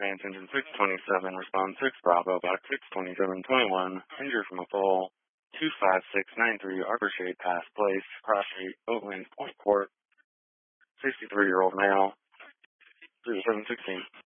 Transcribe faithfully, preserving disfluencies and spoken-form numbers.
Advance engine six twenty-seven, respond six Bravo, box six twenty-seven twenty-one, injured from a fall, two five six nine three, Arbor Shade Pass Place, Cross Street, Oatlands Point Court, sixty-three-year-old male, zero seven sixteen.